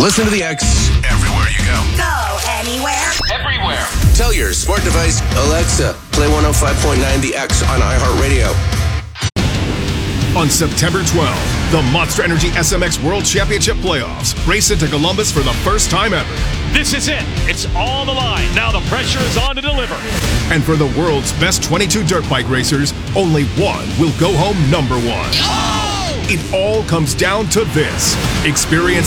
Listen to the X everywhere you go. Go anywhere. Everywhere. Tell your smart device, Alexa, play 105.9 The X on iHeartRadio. On September 12th, the Monster Energy SMX World Championship Playoffs race into Columbus for the first time ever. This is it. It's on the line. Now the pressure is on to deliver. And for the world's best 22 dirt bike racers, only one will go home number one. Oh! It all comes down to this. Experience